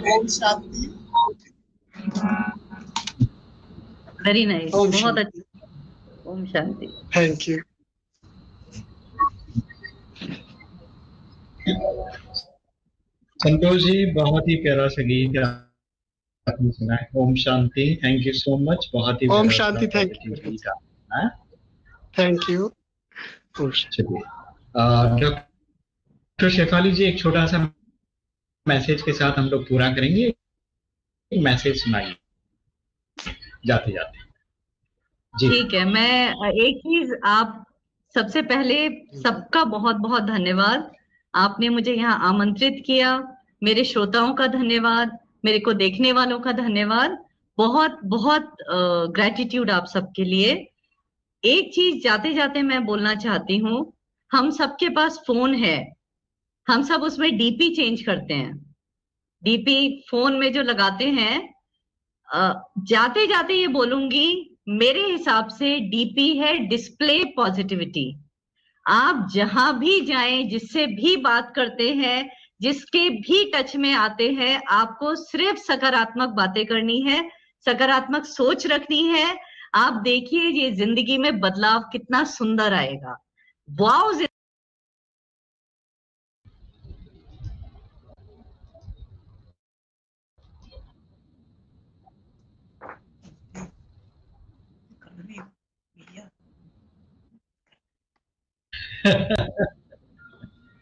Om Shanti. Very nice, ओम बहुत शांति। अच्छा। Om Shanti. Thank you. Santosh ji, बहुत ही प्यारा संगीत आपने सुना है। Om Shanti, thank you so much. बहुत ही ओम प्यारा सा शांति। Thank positive you. गीत आपने सुना। Thank you. चलिए, डॉक्टर शेफाली जी, एक छोटा सा मैसेज के साथ हम लोग पूरा करेंगे। एक मैसेज सुनाइए जाते जाते। जी। ठीक है, मैं एक चीज, आप सबसे पहले सबका बहुत बहुत धन्यवाद। आपने मुझे यहाँ आमंत्रित किया। मेरे श्रोताओं का धन्यवाद, मेरे को देखने वालों का धन्यवाद। बहुत बहुत ग्रेटिट्यूड आप सबके लिए। एक चीज जाते जाते मैं बोलना चाहती हूँ। हम सबके पास फोन है, हम सब उसमें डीपी चेंज करते हैं। डीपी फोन में जो लगाते हैं, जाते जाते ये बोलूंगी, मेरे हिसाब से डीपी है डिस्प्ले पॉजिटिविटी। आप जहां भी जाएं, जिससे भी बात करते हैं, जिसके भी टच में आते हैं, आपको सिर्फ सकारात्मक बातें करनी है, सकारात्मक सोच रखनी है। आप देखिए ये जिंदगी में बदलाव कितना सुंदर आएगा। वाओ।